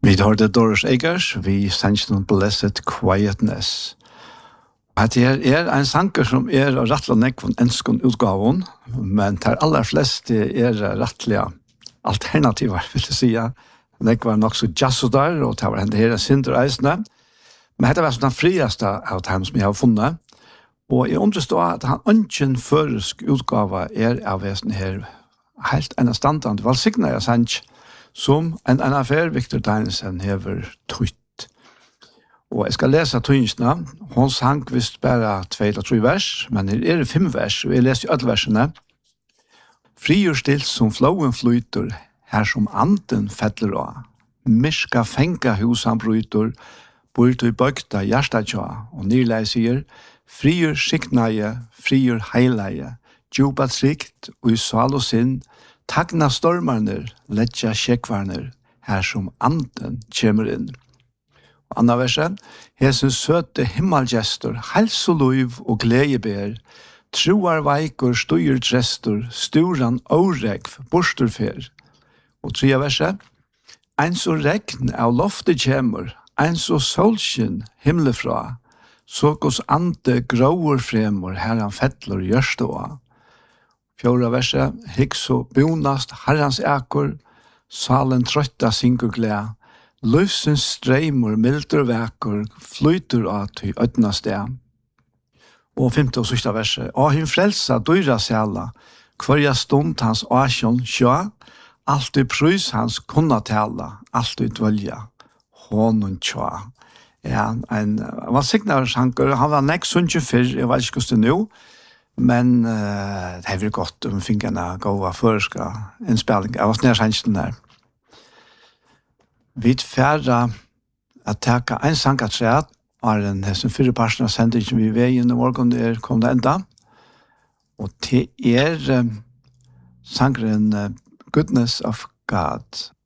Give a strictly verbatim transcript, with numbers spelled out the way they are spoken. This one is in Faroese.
Vi hørte Doris Eggers, vi sannsyn Blessed Quietness. At det er en sanger som er rettelig nekvån enskån utgaven, men de aller fleste er rettelig alternativer, vil jeg si. Nekvån nok så jazzodar, og det var henne her synder eisene. Men dette var sånn den frieste av dem som jeg har funnet. Og jeg understår at han ønsken føresk utgave er av vesten her helt enastandende valgsigne jeg sanns, som en annen affær Victor Danielsen hever trytt. Og jeg skal lese tøynsene. Hun sang visst bare tve eller tre vers, men her er det fem vers, og jeg leser jo alle versene. Fri og stilt som flowen flyter, her som anden fettler av. Miska fenga husan bryter, bort i bøkta hjertatja, og nyrlei sier, frier skiknaie, frier heileie, djupa trygt, og i sal og sinn, tagna stormarner, letja sjekvarner, her som anden kommer inn. Anna versen, hesens søte himmelgestor, hals og luiv og gledeber, troar veikur, støyer trestor, sturan åregv, borsturfer. Og tredje verset, ein så regn av loftet kjemur, ein så solskinn himmelfra, såkos ante gråur fremur, herran fettler gjørståa. Fjorda verset, hikk så bonast herrans ekor, salen trøtta syngur gled, Løsens streimer, milder vekker, flyter av til ødna sted. Og femte og sørste verset. Og hun frelsa dyra sæla, hver stund hans asjon sjå, alltid prøys hans kunna tala, alltid dvølja, hånden sjå. Ja, en, han var signar sanker, han var nek sunnkje fyrr, jeg vet ikke hvordan det nå, men uh, det er vel godt om fingrene gåa føreska innspilling. Jeg var snær sannsjen der. Vi færre at teka en sang at træt, og den hessen fyrre parsen av sendingen vi ved inn i morgen er kom det enda. Og til er uh, sangren uh, Goodness of God.